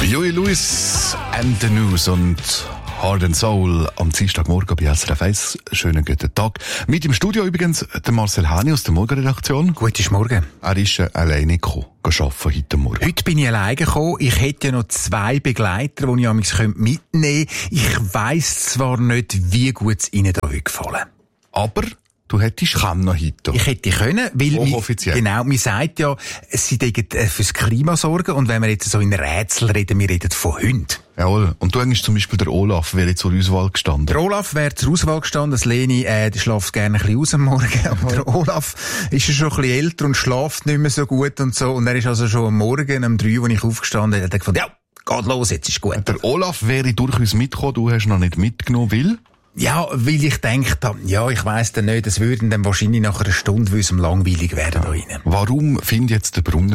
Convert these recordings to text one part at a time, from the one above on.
Huey Lewis and the News und Heart and Soul am Dienstagmorgen bei SRF 1. Schönen guten Tag. Mit im Studio übrigens der Marcel Häni aus der Morgenredaktion. Guten Morgen. Er ist alleine gekommen, arbeiten heute Morgen. Heute bin ich alleine gekommen. Ich hätte ja noch 2 Begleiter, die ich mitnehmen könnte. Ich weiss zwar nicht, wie gut es ihnen da heute gefallen. Aber du hättest können heute. Ich hätte können, weil offiziell. Man sagt ja, sie denken fürs Klima sorgen, und wenn wir jetzt so in Rätsel reden, wir reden von Hunden. Jawohl. Und du hättest zum Beispiel der Olaf wäre zur Auswahl gestanden. Der Olaf wäre zur Auswahl gestanden. Das Leni, der schläft gerne ein bisschen aus am Morgen. Aber der Olaf ist ja schon ein bisschen älter und schläft nicht mehr so gut und so. Und er ist also schon am Morgen, um 3, als ich aufgestanden bin, hat er gefunden, ja, geht los, jetzt ist gut. Der Olaf wäre durchaus mitgekommen, du hast noch nicht mitgenommen, weil? Ja, weil ich gedacht habe, ich weiss dann nicht, es würden dann wahrscheinlich nach einer Stunde langweilig werden da rein. Warum findet jetzt der Brunner,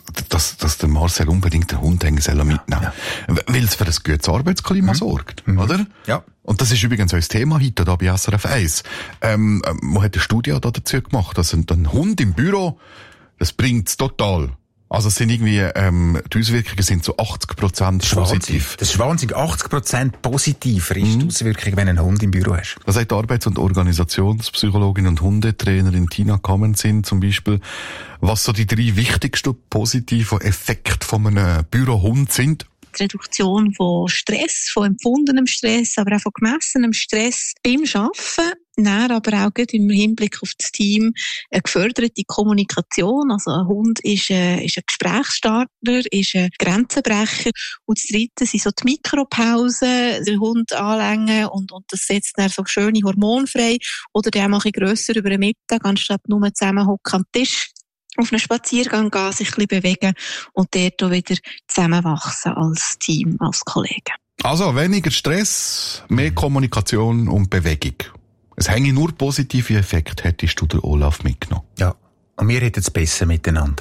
dass der Marcel unbedingt den Hund mitnehmen Ja. Weil es für ein gutes Arbeitsklima sorgt, oder? Ja. Und das ist übrigens unser Thema heute hier bei SRF 1. Man hat eine Studie dazu gemacht, dass ein Hund im Büro, das bringt's total. Also es sind irgendwie, die Auswirkungen sind so 80% positiv. Das ist Wahnsinn. 80% positiver ist die Auswirkung, wenn du einen Hund im Büro hast. Das sagt die Arbeits- und Organisationspsychologin und Hundetrainerin Tina Kamenzin zum Beispiel, was so die 3 wichtigsten positiven Effekte von einem Bürohund sind. Die Reduktion von Stress, von empfundenem Stress, aber auch von gemessenem Stress beim Arbeiten. Dann aber auch im Hinblick auf das Team eine geförderte Kommunikation. Also ein Hund ist ein Gesprächsstarter, ist ein Grenzenbrecher. Und das Dritte sind so die Mikropausen, den Hund anlängen und das setzt dann so schöne Hormone frei. Oder der auch ein bisschen grösser über den Mittag, anstatt nur zusammenhocken am Tisch, auf einen Spaziergang gehen, sich ein bisschen bewegen und dort auch wieder zusammenwachsen als Team, als Kollegen. Also weniger Stress, mehr Kommunikation und Bewegung. Es hänge nur positive Effekte, hättest du den Olaf mitgenommen. Ja. Und wir hätten es besser miteinander.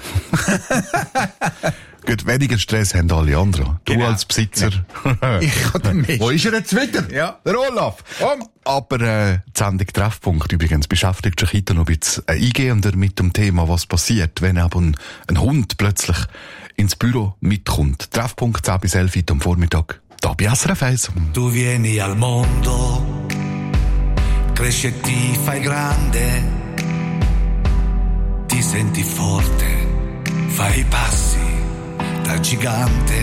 Gut, weniger Stress haben alle anderen. Du Genau. als Besitzer. Ich kann dann nicht. Wo ist er jetzt wieder? Ja. Der Olaf. Aber die Sendung Treffpunkt übrigens beschäftigt sich heute noch ein bisschen eingehender mit dem Thema, was passiert, wenn eben ein Hund plötzlich ins Büro mitkommt. Treffpunkt 10 bis 11 heute am Vormittag. Da bei SRF 1. Tu vieni al mondo, cresci e ti fai grande, ti senti forte, fai i passi da gigante,